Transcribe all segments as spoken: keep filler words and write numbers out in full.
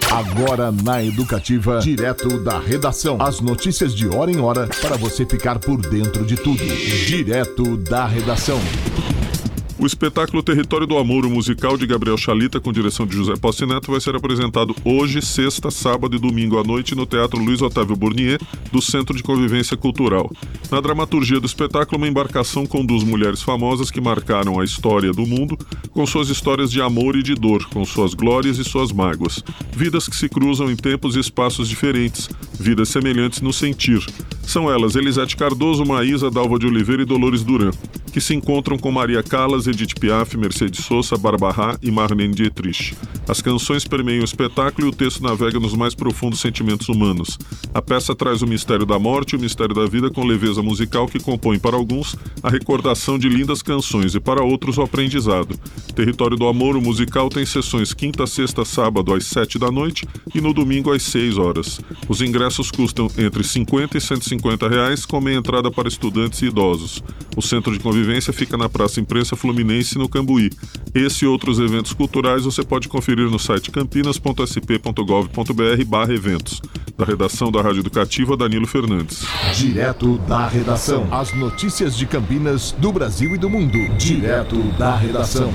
Agora na Educativa, direto da redação. As notícias de hora em hora para você ficar por dentro de tudo. Direto da redação. O espetáculo Território do Amor, o musical de Gabriel Chalita, com direção de José Posse Neto, vai ser apresentado hoje, sexta, sábado e domingo à noite no Teatro Luiz Otávio Bournier, do Centro de Convivência Cultural. Na dramaturgia do espetáculo, uma embarcação conduz mulheres famosas que marcaram a história do mundo com suas histórias de amor e de dor, com suas glórias e suas mágoas. Vidas que se cruzam em tempos e espaços diferentes, vidas semelhantes no sentir. São elas Elisete Cardoso, Maísa, Dalva de Oliveira e Dolores Duran, que se encontram com Maria Callas, Edith Piaf, Mercedes Sosa, Barbara e Marlene Dietrich. As canções permeiam o espetáculo e o texto navega nos mais profundos sentimentos humanos. A peça traz o mistério da morte e o mistério da vida com leveza musical que compõe para alguns a recordação de lindas canções e para outros o aprendizado. Território do Amor, o musical, tem sessões quinta, sexta, sábado às sete da noite e no domingo às seis horas. Os ingressos custam entre cinquenta e cento e cinquenta reais, com meia entrada para estudantes e idosos. O Centro de Convivência fica na Praça Imprensa Fluminense, no Cambuí. Esse e outros eventos culturais você pode conferir no site campinas ponto s p ponto gov ponto b r barra eventos. Da redação da Rádio Educativa, Danilo Fernandes. Direto da redação. As notícias de Campinas, do Brasil e do mundo. Direto da redação.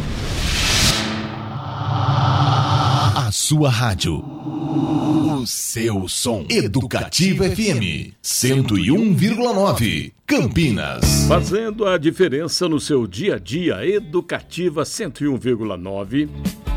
A sua rádio. O seu som. Educativa F M cento e um vírgula nove. Campinas. Fazendo a diferença no seu dia a dia. Educativa cento e um vírgula nove.